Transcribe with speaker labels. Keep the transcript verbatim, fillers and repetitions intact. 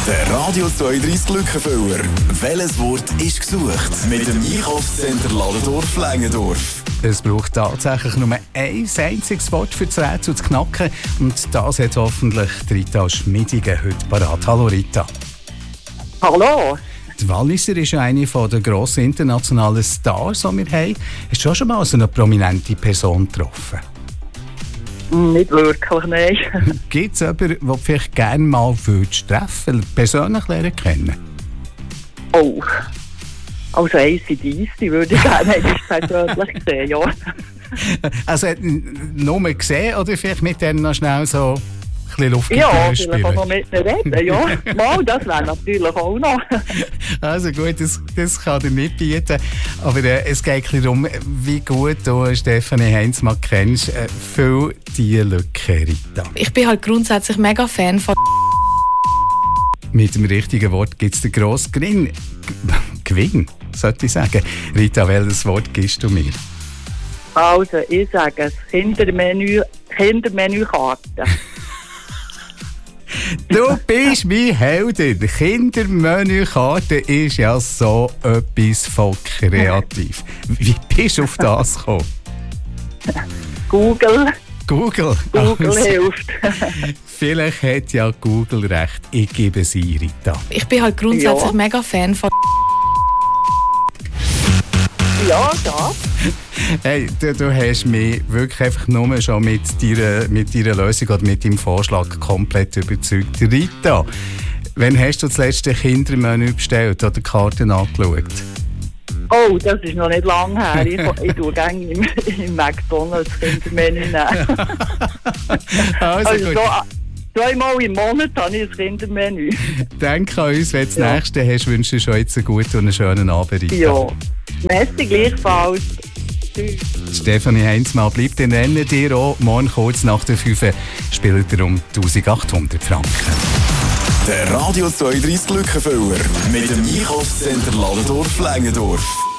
Speaker 1: Der Radio zweiunddreißig Glückenfüller. Welches Wort ist gesucht? Mit dem Einkaufscenter Ladendorf-Längendorf.
Speaker 2: Es braucht tatsächlich nur ein einziges Wort für das Rätsel zu knacken. Und das hat hoffentlich Rita Schmidigen heute parat. Hallo Rita.
Speaker 3: Hallo.
Speaker 2: Die Walliser ist ja eine der grossen internationalen Stars, die wir haben. Hast du auch schon mal so eine prominente Person getroffen?
Speaker 3: Nicht wirklich, nein.
Speaker 2: Gibt es jemanden, den du vielleicht gerne mal würdest treffen, persönlich lernen kennen?
Speaker 3: Oh, also A C D C würde ich gerne persönlich sehen, ja.
Speaker 2: Also nur gesehen oder vielleicht mit denen noch schnell so ein bisschen Luftgitarre spielen?
Speaker 3: Ja, vielleicht auch noch mit mir reden, ja. Mal, das wäre natürlich auch noch.
Speaker 2: Also gut, das, das kann er nicht bieten. Aber äh, es geht ein bisschen darum, wie gut du Stefanie Heinzmann kennst. Äh, füll diese Lücke, Rita.
Speaker 4: Ich bin halt grundsätzlich mega Fan von...
Speaker 2: Mit dem richtigen Wort gibt es den grossen Gewinn. G- Gewinn, sollte ich sagen. Rita, welches Wort gibst du mir?
Speaker 3: Also, ich sage es, Kindermenü, Kindermenükarte.
Speaker 2: Du bist meine Heldin. Kindermenükarte ist ja so etwas von kreativ. Wie bist du auf das gekommen?
Speaker 3: Google.
Speaker 2: Google.
Speaker 3: Google
Speaker 2: Also,
Speaker 3: hilft.
Speaker 2: vielleicht hat ja Google recht. Ich gebe sie, Rita.
Speaker 4: Ich bin halt grundsätzlich
Speaker 3: Ja.
Speaker 4: mega Fan von...
Speaker 3: Ja, das.
Speaker 2: Hey, du, du hast mich wirklich einfach nur schon mit deiner, mit deiner Lösung oder mit deinem Vorschlag komplett überzeugt. Rita, wann hast du das letzte Kindermenü bestellt oder die Karten angeschaut?
Speaker 3: Oh, das ist noch nicht lange her. Ich, ich tue gerne im, im McDonalds Kindermenü nehmen.
Speaker 2: Also,
Speaker 3: Also
Speaker 2: gut.
Speaker 3: so, zweimal im Monat habe ich ein Kindermenü.
Speaker 2: Denk an uns, wenn du das
Speaker 3: Ja.
Speaker 2: nächste hast, wünsche ich dir schon jetzt einen guten und einen schönen Abend. Rita.
Speaker 3: Ja. Merci gleichfalls. Tschüss.
Speaker 2: Stefanie Heinzmann bleibt in Rennen dir auch. Morgen kurz nach der fünf spielt er um eintausendachthundert Franken.
Speaker 1: Der Radio zweiunddreißig Glückenfüller. Mit dem Einkaufscenter Ladendorf-Längendorf.